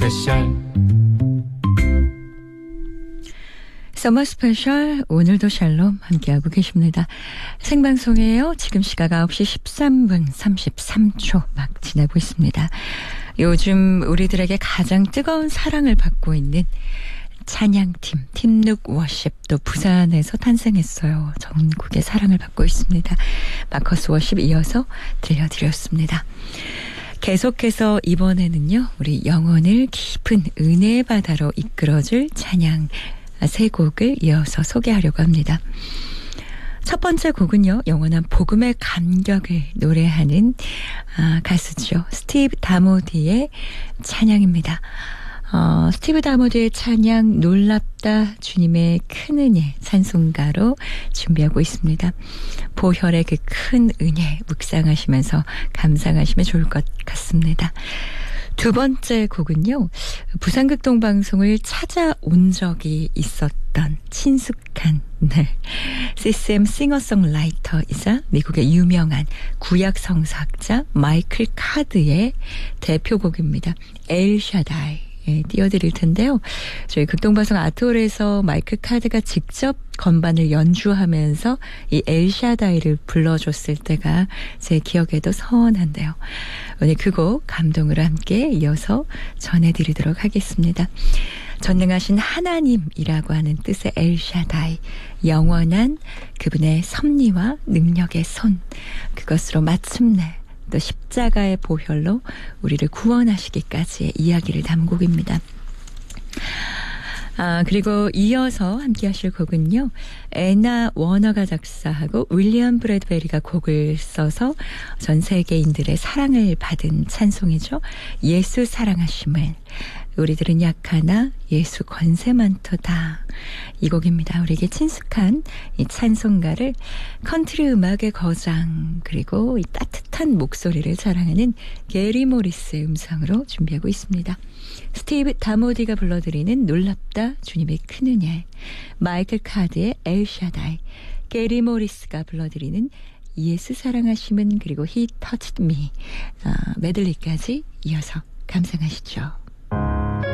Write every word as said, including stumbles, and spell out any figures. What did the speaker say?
스페셜. 서머 스페셜 오늘도 샬롬 함께하고 계십니다. 생방송이에요. 지금 시각 아홉 시 십삼 분 삼십삼 초 막 지나고 있습니다. 요즘 우리들에게 가장 뜨거운 사랑을 받고 있는 찬양팀 팀룩 워십도 부산에서 탄생했어요. 전국의 사랑을 받고 있습니다. 마커스 워십 이어서 들려드렸습니다. 계속해서 이번에는요, 우리 영혼을 깊은 은혜의 바다로 이끌어줄 찬양 세 곡을 이어서 소개하려고 합니다. 첫 번째 곡은요, 영원한 복음의 감격을 노래하는 아, 가수죠. 스티브 다모디의 찬양입니다. 어, 스티브 다모디의 찬양 놀랍다 주님의 큰 은혜 찬송가로 준비하고 있습니다. 보혈의 그 큰 은혜 묵상하시면서 감상하시면 좋을 것 같습니다. 두 번째 곡은요, 부산극동방송을 찾아온 적이 있었던 친숙한 네. 씨씨엠 싱어송라이터이자 미국의 유명한 구약 성서학자 마이클 카드의 대표곡입니다. 엘샤다이. 예, 띄워드릴 텐데요. 저희 극동방송 아트홀에서 마이클 카드가 직접 건반을 연주하면서 이 엘샤다이를 불러줬을 때가 제 기억에도 선한데요. 오늘 그 곡 감동으로 함께 이어서 전해드리도록 하겠습니다. 전능하신 하나님이라고 하는 뜻의 엘샤다이, 영원한 그분의 섭리와 능력의 손, 그것으로 마침내 또 십자가의 보혈로 우리를 구원하시기까지의 이야기를 담은 곡입니다. 아, 그리고 이어서 함께 하실 곡은요, 애나 워너가 작사하고 윌리엄 브래드베리가 곡을 써서 전 세계인들의 사랑을 받은 찬송이죠. 예수 사랑하심을. 우리들은 약하나 예수 권세 많도다. 이 곡입니다. 우리에게 친숙한 이 찬송가를 컨트리 음악의 거장, 그리고 이 따뜻한 목소리를 자랑하는 게리 모리스의 음성으로 준비하고 있습니다. 스티브 다모디가 불러드리는 놀랍다 주님의 큰 은혜, 마이클 카드의 엘샤다이, 게리 모리스가 불러드리는 예수 사랑하심은, 그리고 He touched me, 아, 메들리까지 이어서 감상하시죠.